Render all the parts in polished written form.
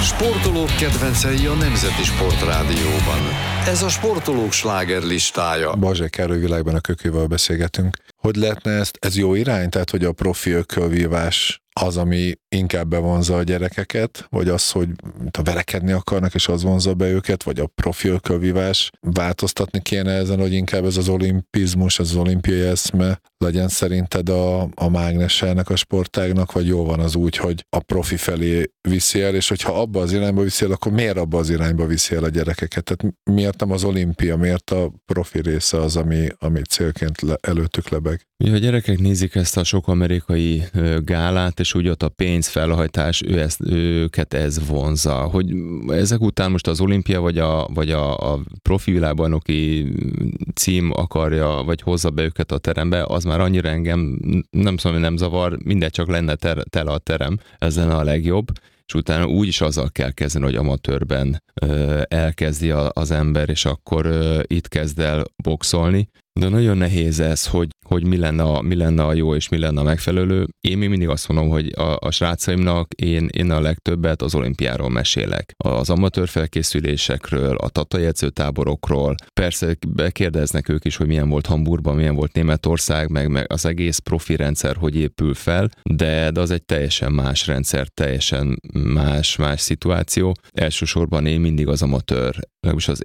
Sportolók kedvencei a Nemzeti Sportrádióban. Ez a sportolók slágerlistája. Bazsai Károly Világban a Kökővel beszélgetünk. Hogy lehetne ez jó irány? Tehát, hogy a profi ökölvívás az, ami inkább bevonza a gyerekeket, vagy az, hogy verekedni akarnak, és az vonza be őket, vagy a profi ökölvívás változtatni kéne ezen, hogy inkább ez az olimpizmus, az olimpiai eszme legyen szerinted a mágnese ennek a sportágnak, vagy jó van az úgy, hogy a profi felé viszi el, és hogyha abba az irányba viszi el, akkor miért abba az irányba viszi el a gyerekeket? Tehát miért nem az olimpia, miért a profi része az, ami célként előttük lebeg? Mi a gyerekek nézik ezt a sok amerikai gálát, és úgy ott a pénzfelhajtás, őket ez vonza. Hogy ezek után most az olimpia vagy a profi világbajnoki cím akarja, vagy hozza be őket a terembe, az már annyira engem nem tudom, hogy nem zavar, mindegy, csak lenne tele a terem, ez lenne a legjobb. És utána úgyis azzal kell kezdeni, hogy amatőrben elkezdi az ember, és akkor itt kezd el boxolni. De nagyon nehéz ez, hogy mi lenne a jó és mi lenne a megfelelő. Én még mindig azt mondom, hogy a srácaimnak én a legtöbbet az olimpiáról mesélek. Az amatőr felkészülésekről, a tatai edzőtáborokról. Persze kérdeznek ők is, hogy milyen volt Hamburgban, milyen volt Németország, meg az egész profi rendszer, hogy épül fel, de az egy teljesen más rendszer, teljesen más szituáció. Elsősorban én mindig az amatőr, legalábbis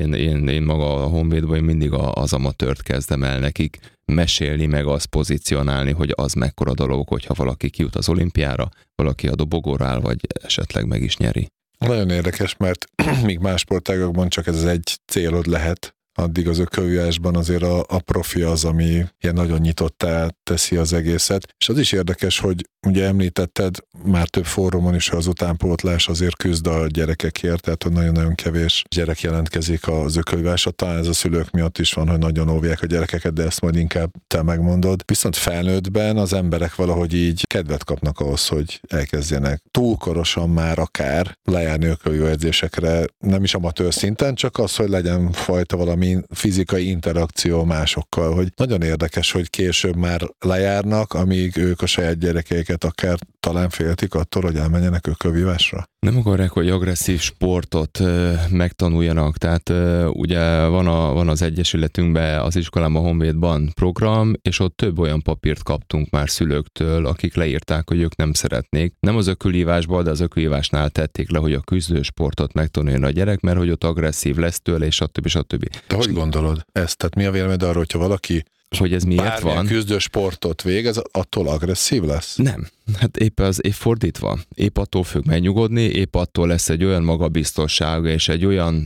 én maga a Honvédban én mindig az amatőrt kezdem el nekik mesélni, meg azt pozícionálni, hogy az mekkora dolog, hogyha valaki kijut az olimpiára, valaki a dobogóra áll, vagy esetleg meg is nyeri. Nagyon érdekes, mert míg más sportágokban csak ez egy célod lehet, addig az ökölvívásban azért a profi az, ami ilyen nagyon nyitottá teszi az egészet. És az is érdekes, hogy ugye említetted már több fórumon is, az utánpótlás azért küzd a gyerekekért, tehát hogy nagyon-nagyon kevés gyerek jelentkezik az ökölvívásra. Talán ez a szülők miatt is van, hogy nagyon óvják a gyerekeket, de ezt majd inkább te megmondod. Viszont felnőttben az emberek valahogy így kedvet kapnak ahhoz, hogy elkezdjenek túlkorosan már akár lejárni ökölvívó edzésekre, nem is amatőr szinten, csak az, hogy legyen fajta valami fizikai interakció másokkal, hogy nagyon érdekes, hogy később már lejárnak, amíg ők a saját gyerekeiket akár talán féltik attól, hogy elmenjenek ökölvívásra. Nem akarják, hogy agresszív sportot megtanuljanak, tehát ugye van az egyesületünkben, az iskolában, Honvédban program, és ott több olyan papírt kaptunk már szülőktől, akik leírták, hogy ők nem szeretnék. Nem az ökölívásban, de az ökölívásnál tették le, hogy a küzdősportot megtanuljon a gyerek, mert hogy ott agresszív lesz tőle, és stb. De hogy gondolod ezt? Tehát mi a véleményed arról, hogyha valaki hogy ez miért van? Küzdősportot végez, attól agresszív lesz? Nem. Hát épp fordítva. Épp attól fog megnyugodni, épp attól lesz egy olyan magabiztossága, és egy olyan,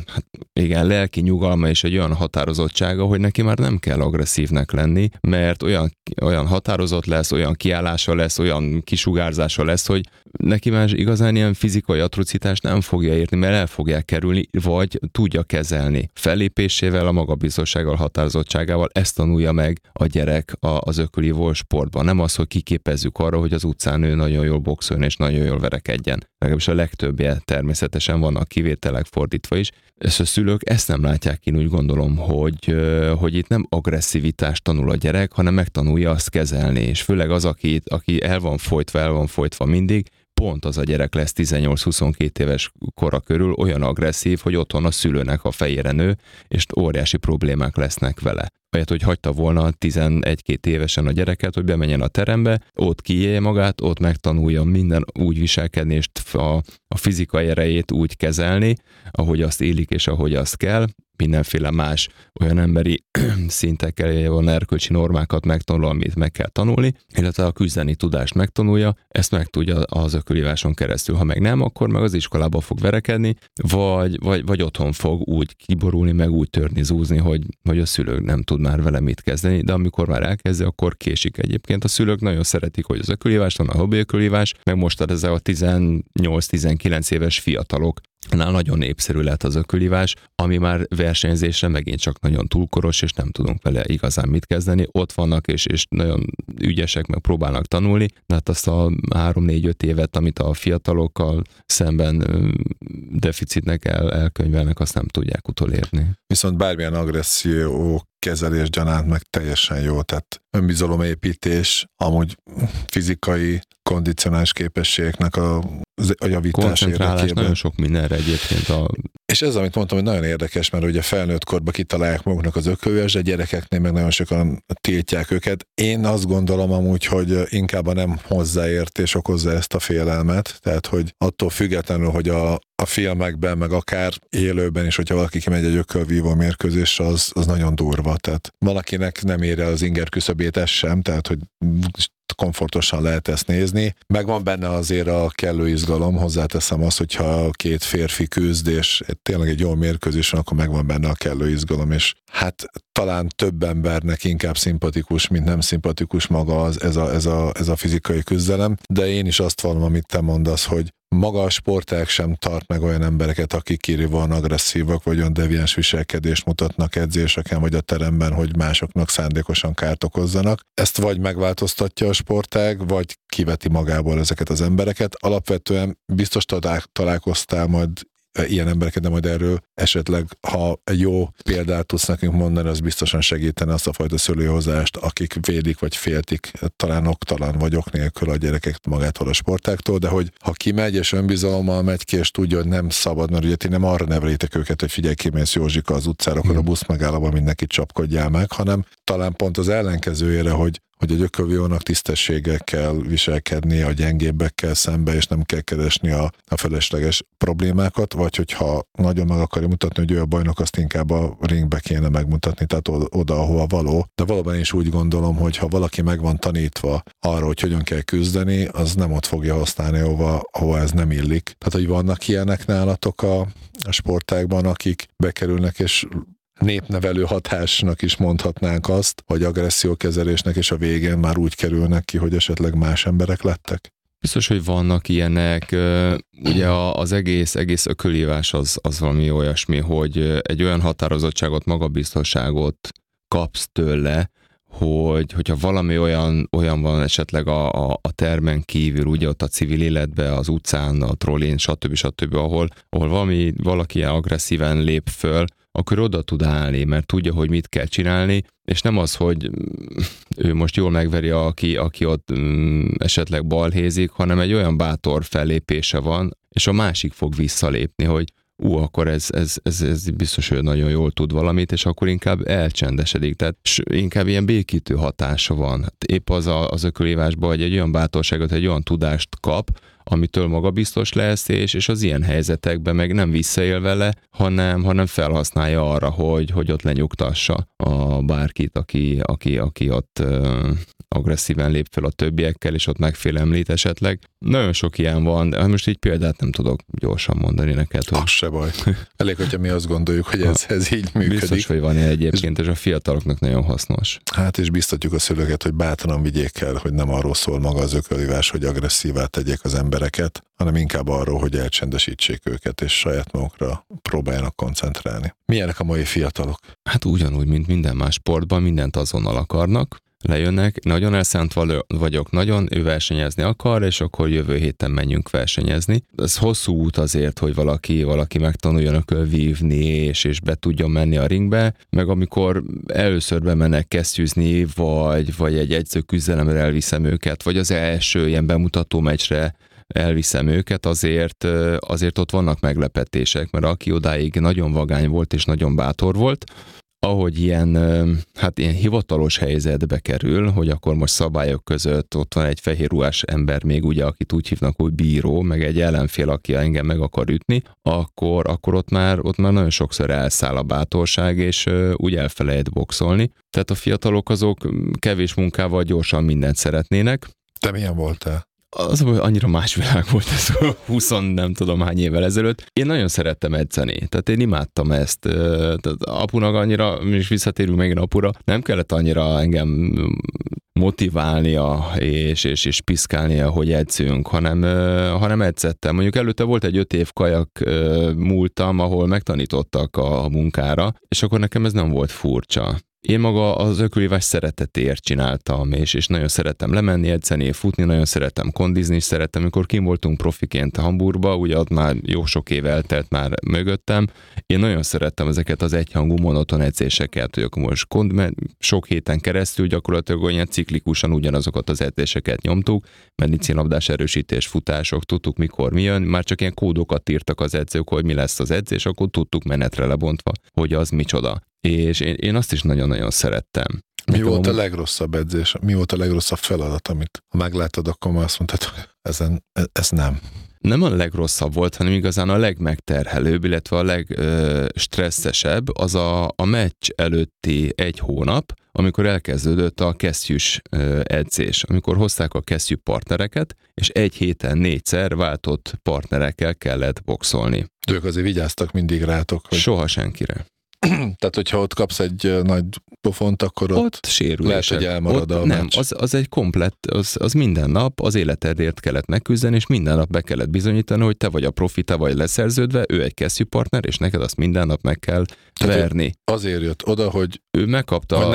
lelki nyugalma, és egy olyan határozottsága, hogy neki már nem kell agresszívnek lenni, mert olyan határozott lesz, olyan kiállása lesz, olyan kisugárzása lesz, hogy neki már igazán ilyen fizikai atrocitást nem fogja érni, mert el fogják kerülni, vagy tudja kezelni. Fellépésével, a magabiztossággal, határozottságával ezt tanulja meg a gyerek az ökölívó sportban. Nem az, hogy kiképezzük arra, hogy az utcán ő nagyon jól boxoljon és nagyon jól verekedjen. Legalábbis a legtöbbje természetesen vannak kivételek fordítva is, és a szülők ezt nem látják, én úgy gondolom, hogy itt nem agresszivitást tanul a gyerek, hanem megtanulja azt kezelni, és főleg az, aki el van folytva mindig, pont az a gyerek lesz 18-22 éves kora körül olyan agresszív, hogy otthon a szülőnek a fejére nő, és óriási problémák lesznek vele. Ahelyett, hogy hagyta volna 11-2 évesen a gyereket, hogy bemenjen a terembe, ott kiélje magát, ott megtanulja minden úgy viselkedni, és a fizikai erejét úgy kezelni, ahogy azt élik, és ahogy azt kell, mindenféle más olyan emberi szintekkel van erkölcsi normákat megtanul, amit meg kell tanulni, illetve a küzdeni tudást megtanulja, ezt meg tudja az ökölíváson keresztül. Ha meg nem, akkor meg az iskolában fog verekedni, vagy otthon fog úgy kiborulni, meg úgy törni, zúzni, hogy a szülő nem tud már vele mit kezdeni, de amikor már elkezdi, akkor késik egyébként. A szülők nagyon szeretik, hogy az ökölívás van, a hobbi ökölívás, meg most ez a 18-19 éves fiatalok nagyon népszerű lett az ökölívás, ami már versenyzésre megint csak nagyon túlkoros, és nem tudunk vele igazán mit kezdeni. Ott vannak, és nagyon ügyesek, meg próbálnak tanulni, de hát azt a 3-4-5 évet, amit a fiatalokkal szemben deficitnek elkönyvelnek, azt nem tudják utolérni. Viszont bármilyen agresszió kezelés gyanánt meg teljesen jó, tehát önbizalomépítés, amúgy fizikai kondicionális képességeknek a javítás érdekében. Nagyon sok mindenre egyébként. És ez, amit mondtam, hogy nagyon érdekes, mert ugye felnőtt korban kitalálják maguknak az ökölvívás, de gyerekeknél meg nagyon sokan tiltják őket. Én azt gondolom amúgy, hogy inkább a nem hozzáértés okozza ezt a félelmet, tehát hogy attól függetlenül, hogy a filmekben, meg akár élőben is, hogyha valaki kimegy egy ökölvívó mérkőzésre, az nagyon durva. Tehát valakinek nem ér el az inger küszöbét, ez sem, tehát hogy komfortosan lehet ezt nézni. Megvan benne azért a kellő izgalom, hozzáteszem azt, hogyha két férfi küzd, és tényleg egy jó mérkőzés van, akkor megvan benne a kellő izgalom, és hát talán több embernek inkább szimpatikus, mint nem szimpatikus maga ez a fizikai küzdelem, de én is azt vallom, amit te mondasz, hogy maga a sportág sem tart meg olyan embereket, akik kirívóan agresszívak, vagy olyan deviáns viselkedést mutatnak edzéseken, vagy a teremben, hogy másoknak szándékosan kárt okozzanak. Ezt vagy megváltoztatja a sportág, vagy kiveti magából ezeket az embereket. Alapvetően biztos találkoztál majd ilyen embereket, de majd erről esetleg, ha egy jó példát tudsz nekünk mondani, az biztosan segítene azt a fajta szülőhozást, akik védik vagy féltik, talán oktalan vagy ok nélkül a gyerekek magától a sportáktól, de hogy ha kimegy és önbizalommal megy ki, és tudja, hogy nem szabad, mert ugye ti nem arra nevelitek őket, hogy figyelj, kimész Józsika az utcára, akkor a busz megállóban mindenkit csapkodjál meg, hanem talán pont az ellenkezőjére, hogy egy ökölvírónak tisztességgel kell viselkedni a gyengébbekkel szembe, és nem kell keresni a felesleges problémákat, vagy hogyha nagyon meg akarja mutatni, hogy ő a bajnok, azt inkább a ringbe kéne megmutatni, tehát oda, ahova való. De valóban is úgy gondolom, hogy ha valaki meg van tanítva arra, hogy hogyan kell küzdeni, az nem ott fogja használni, ahova ez nem illik. Tehát, hogy vannak ilyenek nálatok a sportágban, akik bekerülnek, és népnevelő hatásnak is mondhatnánk azt, hogy agressziókezelésnek, és a végén már úgy kerülnek ki, hogy esetleg más emberek lettek? Biztos, hogy vannak ilyenek. Ugye az egész ökölívás az valami olyasmi, hogy egy olyan határozottságot, magabiztosságot kapsz tőle, hogyha valami olyan van esetleg a termen kívül, ugye ott a civil életben, az utcán, a trollin, stb., ahol valaki agresszíven lép föl, akkor oda tud állni, mert tudja, hogy mit kell csinálni, és nem az, hogy ő most jól megveri, aki ott esetleg balhézik, hanem egy olyan bátor fellépése van, és a másik fog visszalépni, hogy akkor ez biztos, hogy nagyon jól tud valamit, és akkor inkább elcsendesedik, tehát inkább ilyen békítő hatása van. Épp az ökölívásban, hogy egy olyan bátorságot, egy olyan tudást kap, amitől magabiztos lesz, és az ilyen helyzetekben meg nem visszaél vele, hanem felhasználja arra, hogy ott lenyugtassa a bárkit, aki ott agresszíven lép fel a többiekkel, és ott megfélemlít esetleg. Nagyon sok ilyen van, de most így példát nem tudok gyorsan mondani neked. Hogy... Az se baj. Elég, hogyha mi azt gondoljuk, hogy ez így működik. Biztos, hogy van ilyen egyébként, és a fiataloknak nagyon hasznos. Hát és biztatjuk a szülőket, hogy bátran vigyék el, hogy nem arról szól maga az ökölívás, hogy agresszívá tegyék az embereket, hanem inkább arról, hogy elcsendesítsék őket, és saját magukra próbáljanak koncentrálni. Milyenek a mai fiatalok? Hát ugyanúgy, mint minden más sportban, mindent azonnal akarnak. Lejönnek, nagyon elszánt vagyok, ő versenyezni akar, és akkor jövő héten menjünk versenyezni. Ez hosszú út azért, hogy valaki megtanuljon ökölvívni, és be tudjon menni a ringbe, meg amikor először bemennek kesztyűzni, vagy egy edzőküzdelemre elviszem őket, vagy az első ilyen bemutató meccsre elviszem őket, azért ott vannak meglepetések, mert aki odáig nagyon vagány volt, és nagyon bátor volt, ahogy ilyen hivatalos helyzetbe kerül, hogy akkor most szabályok között ott van egy fehér ruhás ember még ugye, akit úgy hívnak, hogy bíró, meg egy ellenfél, aki engem meg akar ütni, akkor ott már nagyon sokszor elszáll a bátorság, és úgy elfelejt boxolni. Tehát a fiatalok azok kevés munkával gyorsan mindent szeretnének. Te milyen voltál? Az, hogy annyira más világ volt ez 20 nem tudom hány évvel ezelőtt. Én nagyon szerettem edzeni, tehát én imádtam ezt. Tehát apunak annyira, és visszatérünk megint apura, nem kellett annyira engem motiválnia és piszkálnia, hogy edzünk, hanem edzettem. Mondjuk előtte volt egy 5 év kajak múltam, ahol megtanítottak a munkára, és akkor nekem ez nem volt furcsa. Én maga az ökölvívás szeretetéért csináltam, és nagyon szerettem lemenni, edzeni, futni, nagyon szerettem kondizni, és szerettem, amikor kim voltunk profiként Hamburgba, ugye ott már jó sok év eltelt már mögöttem, én nagyon szerettem ezeket az egyhangú monoton edzéseket, hogy akkor most sok héten keresztül gyakorlatilag olyan ciklikusan ugyanazokat az edzéseket nyomtuk, medicinlabdás erősítés, futások, tudtuk mikor mi jön, már csak ilyen kódokat írtak az edzők, hogy mi lesz az edzés, akkor tudtuk menetre lebontva, hogy az micsoda. És én azt is nagyon-nagyon szerettem. Mi volt a legrosszabb edzés? Mi volt a legrosszabb feladat, amit ha meglátod, akkor már azt mondtad, hogy ez nem. Nem a legrosszabb volt, hanem igazán a legmegterhelőbb, illetve a legstresszesebb az a meccs előtti 1 hónap, amikor elkezdődött a kesztyűs edzés, amikor hozták a kesztyű partnereket, és 1 héten 4-szer váltott partnerekkel kellett boxolni. Ők azért vigyáztak mindig rátok, hogy... Soha senkire. Tehát, hogyha ott kapsz egy nagy pofont, akkor ott sérülések. Lehet, hogy elmarad a nem, meccs. az egy komplett, az minden nap az életedért kellett megküzdeni, és minden nap be kellett bizonyítani, hogy te vagy a profi, te vagy leszerződve, ő egy kesztyűpartner, és neked azt minden nap meg kell verni. Azért jött oda, hogy ő megkapta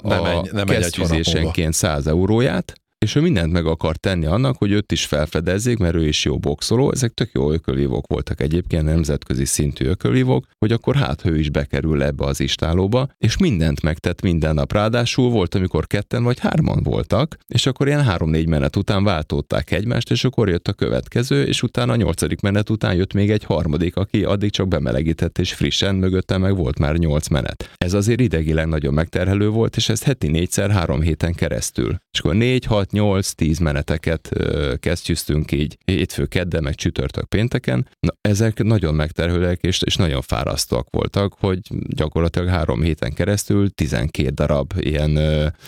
a kesztyűzésenként 100 euróját, és ő mindent meg akar tenni annak, hogy őt is felfedezzék, mert ő is jó boxoló, ezek tök jó ökölvívók voltak egyébként, nemzetközi szintű ökölvívók, hogy akkor hát ő is bekerül ebbe az istálóba, és mindent megtett minden nap. Ráadásul volt, amikor 2 vagy 3 voltak, és akkor ilyen 3-4 menet után váltották egymást, és akkor jött a következő, és utána a 8. menet után jött még egy harmadik, aki addig csak bemelegített, és frissen mögötte meg volt már 8 menet. Ez azért idegileg nagyon megterhelő volt, és ez heti 4-szer 3 héten keresztül. És akkor 4, 6, 8-10 meneteket kesztyűztünk így hétfő, kedden, meg csütörtök, pénteken. Na, ezek nagyon megterhelőek és nagyon fárasztóak voltak, hogy gyakorlatilag 3 héten keresztül 12 darab ilyen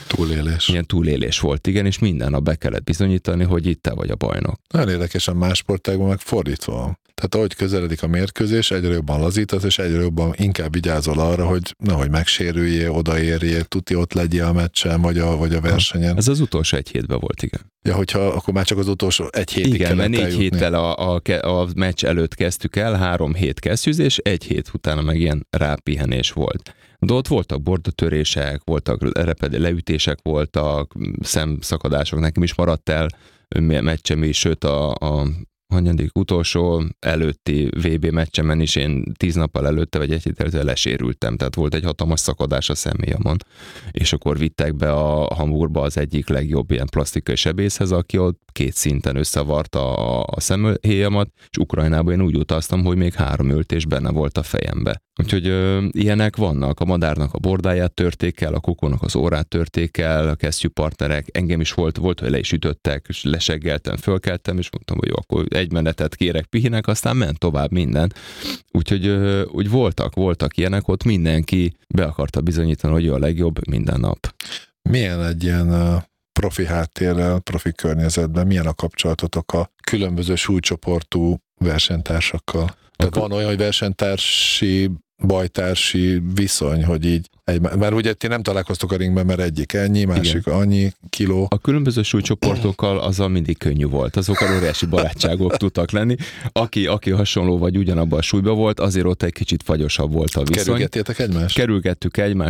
túlélés volt, igen, és minden nap be kellett bizonyítani, hogy itt te vagy a bajnok. Nagyon érdekes, a más sportágban meg fordítva. Tehát ahogy közeledik a mérkőzés, egyre jobban lazítasz, és egyre jobban inkább vigyázol arra, hogy nehogy megsérüljél, odaérjél, tuti ott legyél a meccsen, vagy a versenyen. Ez az utolsó 1 hétben volt, igen. Ja, hogyha akkor már csak az utolsó 1 hétig igen, kellett mert 4 eljutni. héttel a meccs előtt kezdtük el, 3 hét kesztyűzés, 1 hét utána meg ilyen rápihenés volt. De ott voltak bordotörések, voltak leütések voltak, szemszakadások, nekem is maradt el meccsem is, sőt a utolsó előtti VB meccsemen is én 10 nappal előtte, vagy 1 hét előtte lesérültem, tehát volt egy hatalmas szakadás a szemhéjamon. És akkor vittek be a Hamburgba az egyik legjobb ilyen plastikai sebészhez, aki ott 2 szinten összevarta a szemhéjamat, és Ukrajnába én úgy utaztam, hogy még 3 ültés benne volt a fejembe. Úgyhogy ilyenek vannak, a madárnak a bordáját törték el, a kokónak az órát törték el, a kesztyűpartnerek, engem is volt, hogy le is ütöttek, és leseggeltem, fölkeltem, és mondtam, hogy jó, akkor 1 menetet kérek, pihinek, aztán ment tovább minden. Úgyhogy úgy voltak ilyenek, ott mindenki be akarta bizonyítani, hogy ő a legjobb minden nap. Milyen egy ilyen profi háttérrel, profi környezetben, milyen a kapcsolatotok a különböző súlycsoportú versenytársakkal? Tehát van olyan, hogy versenytársi, bajtársi viszony, hogy így, mert ugye ti nem találkoztok a ringben, mert egyik ennyi, másik igen. Annyi kiló. A különböző súlycsoportokkal azzal mindig könnyű volt, azokkal óriási barátságok tudtak lenni. Aki hasonló vagy ugyanabban a súlyban volt, azért ott egy kicsit fagyosabb volt a viszony. Kerülgettétek egymást? Kerülgettük egymást.